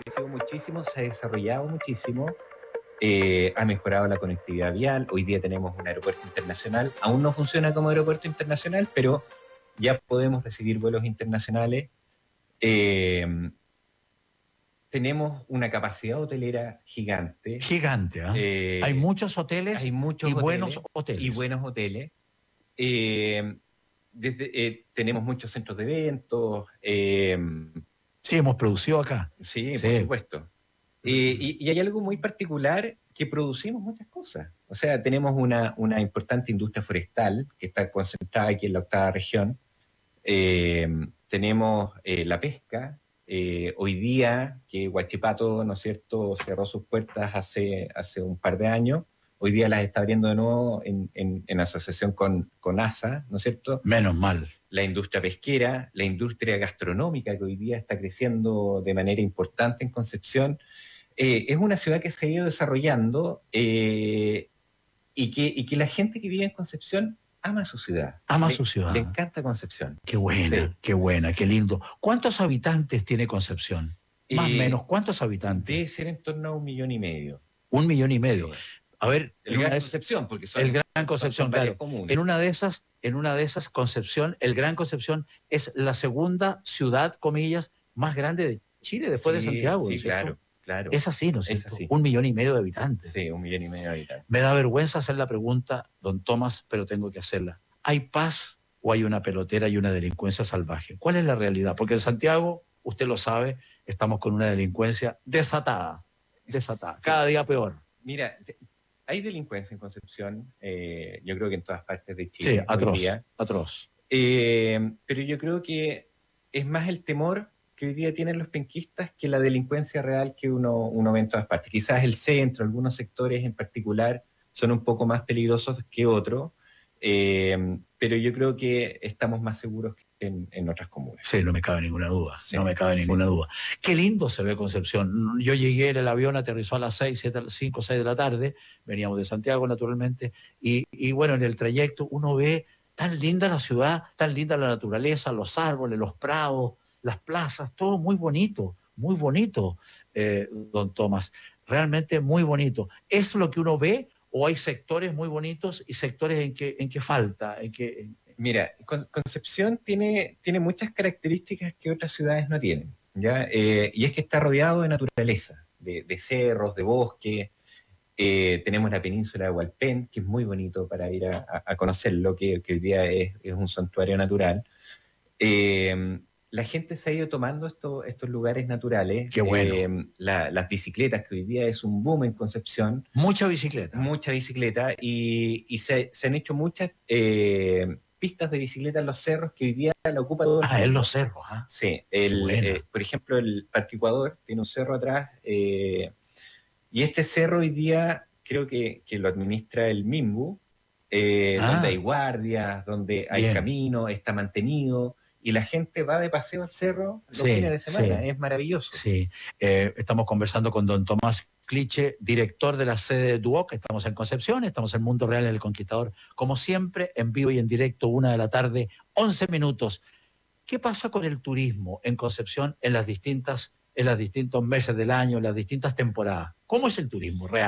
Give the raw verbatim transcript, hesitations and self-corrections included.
crecido muchísimo, se ha desarrollado muchísimo, eh, ha mejorado la conectividad vial. Hoy día tenemos un aeropuerto internacional, aún no funciona como aeropuerto internacional, pero ya podemos recibir vuelos internacionales. Eh, tenemos una capacidad hotelera gigante. Gigante, ¿ah? ¿eh? Hay Eh, muchos hoteles hay muchos y hoteles buenos hoteles. y buenos hoteles. Eh, desde, eh, tenemos muchos centros de eventos. Eh, sí, hemos producido acá. Sí, sí. por supuesto. Eh, y, y hay algo muy particular, que producimos muchas cosas. O sea, tenemos una, una importante industria forestal que está concentrada aquí en la octava región. Eh, tenemos eh, la pesca. Eh, hoy día, que Huachipato, ¿no es cierto?, cerró sus puertas hace, hace un par de años, hoy día las está abriendo de nuevo en, en, en asociación con, con ASA, ¿no es cierto? Menos mal. La industria pesquera, la industria gastronómica, que hoy día está creciendo de manera importante en Concepción. Eh, es una ciudad que se ha ido desarrollando eh, y, que, y que la gente que vive en Concepción ama su ciudad. Ama le, su ciudad. Le encanta Concepción. Qué buena, sí. qué buena, qué lindo. ¿Cuántos habitantes tiene Concepción? Más o eh, menos, ¿cuántos habitantes? Debe ser en torno a un millón y medio. Un millón y medio. Sí. A ver, el Gran Concepción, porque son el Gran Concepción, son, son claro. comunes. En una de esas, en una de esas, Concepción, el Gran Concepción es la segunda ciudad, comillas, más grande de Chile después sí, de Santiago. Sí, ¿no es claro, claro. Es así, ¿no es cierto? Es así. Un millón y medio de habitantes. Sí, un millón y medio de habitantes. Me da vergüenza hacer la pregunta, don Tomás, pero tengo que hacerla. ¿Hay paz o hay una pelotera y una delincuencia salvaje? ¿Cuál es la realidad? Porque en Santiago, usted lo sabe, estamos con una delincuencia desatada, desatada, sí. Cada día peor. Mira, hay delincuencia en Concepción, eh, yo creo que en todas partes de Chile. Sí, atroz, hoy día. atroz. Eh, pero yo creo que es más el temor que hoy día tienen los penquistas que la delincuencia real que uno, uno ve en todas partes. Quizás el centro, algunos sectores en particular, son un poco más peligrosos que otros, eh, pero yo creo que estamos más seguros que en, en otras comunas. Sí, no me cabe ninguna duda, sí, no me cabe sí. ninguna duda. Qué lindo se ve Concepción. Yo llegué en el avión, aterrizó a las seis, siete, cinco, seis de la tarde, veníamos de Santiago naturalmente, y, y bueno, en el trayecto uno ve tan linda la ciudad, tan linda la naturaleza, los árboles, los prados, las plazas, todo muy bonito, muy bonito, eh, don Tomás, realmente muy bonito. ¿Es lo que uno ve o hay sectores muy bonitos y sectores en que, en que falta? En que, en... Mira, Concepción tiene, tiene muchas características que otras ciudades no tienen, ¿ya? Eh, y es que está rodeado de naturaleza, de, de cerros, de bosque. Eh, tenemos la península de Hualpén, que es muy bonito para ir a, a, a conocerlo, que, que hoy día es, es un santuario natural. Eh, la gente se ha ido tomando esto, estos lugares naturales. Qué bueno. Eh, la, las bicicletas, que hoy día es un boom en Concepción. Mucha bicicleta. Mucha bicicleta. Y, y se, se han hecho muchas eh, pistas de bicicleta en los cerros que hoy día la ocupa todo el Ah, en los cerros. ¿ah? Sí. El, eh, por ejemplo, el Parque Ecuador tiene un cerro atrás. Eh, y este cerro hoy día creo que, que lo administra el MIMBU, eh, ah, donde hay guardias, donde hay bien. Camino, está mantenido. Y la gente va de paseo al cerro los sí, fines de semana, sí. Es maravilloso. Sí, eh, estamos conversando con don Tomás Cliche, director de la sede de Duoc. Estamos en Concepción, estamos en Mundo Real en El Conquistador, como siempre, en vivo y en directo, una de la tarde, once minutos. ¿Qué pasa con el turismo en Concepción en las distintas, en los distintos meses del año, en las distintas temporadas? ¿Cómo es el turismo real?